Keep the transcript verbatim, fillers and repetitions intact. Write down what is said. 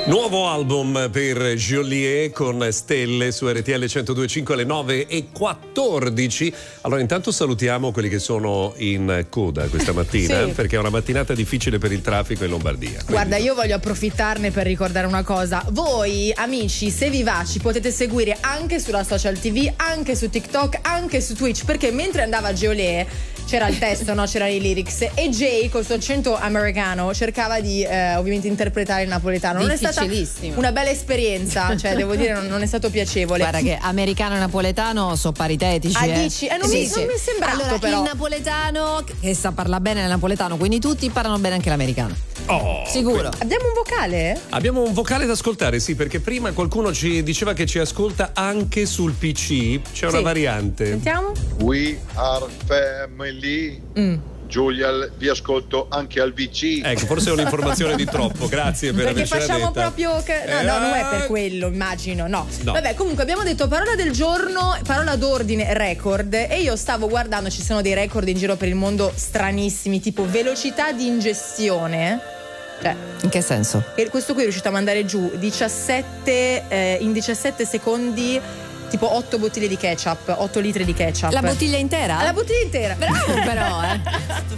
Nuovo album per Geolier con Stelle su R T L centodue e cinque alle nove e quattordici. Allora intanto salutiamo quelli che sono in coda questa mattina, sì, perché è una mattinata difficile per il traffico in Lombardia. Quindi... Guarda, io voglio approfittarne per ricordare una cosa. Voi amici, se vivaci, potete seguire anche sulla social tivù, anche su TikTok, anche su Twitch, perché mentre andava Geolier c'era il testo, no? C'erano i lyrics e Jay col suo accento americano cercava di eh, ovviamente interpretare il napoletano. Non è stata una bella esperienza, cioè devo dire non, non è stato piacevole. Guarda che americano e napoletano sono paritetici. Ah, eh. dici? Eh, non, sì, mi, sì. non mi è sembrato allora, però. Il napoletano che sa parlare bene il napoletano, quindi tutti parlano bene anche l'americano. Oh, sicuro. Quindi. Abbiamo un vocale? Abbiamo un vocale da ascoltare, sì, perché prima qualcuno ci diceva che ci ascolta anche sul P C. C'è una sì. variante. Sentiamo. We are family. Mm. Giulia, vi ascolto anche al V C. Ecco, forse è un'informazione di troppo, grazie per perché avercela facciamo detta. proprio che... no, eh, no, non è per quello, immagino, no. no. Vabbè, comunque abbiamo detto parola del giorno, parola d'ordine, record, e io stavo guardando, ci sono dei record in giro per il mondo stranissimi, tipo velocità di ingestione. Cioè, in che senso? E questo qui è riuscito a mandare giù diciassette eh, in diciassette secondi tipo otto bottiglie di ketchup, otto litri di ketchup. La bottiglia intera? La bottiglia intera. Bravo però, eh.